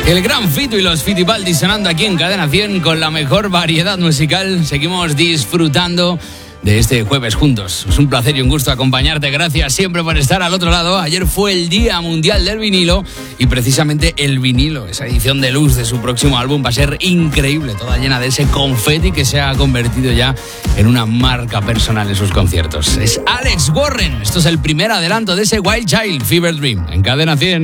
El gran Fito y los Fitipaldi sonando aquí en Cadena 100 con la mejor variedad musical. Seguimos disfrutando de este jueves juntos. Es un placer y un gusto acompañarte. Gracias siempre por estar al otro lado. Ayer fue el Día Mundial del Vinilo y precisamente el vinilo, esa edición deluxe de su próximo álbum, va a ser increíble, toda llena de ese confeti que se ha convertido ya en una marca personal en sus conciertos. Es Alex Warren. Esto es el primer adelanto de ese Wild Child, Fever Dream, en Cadena 100.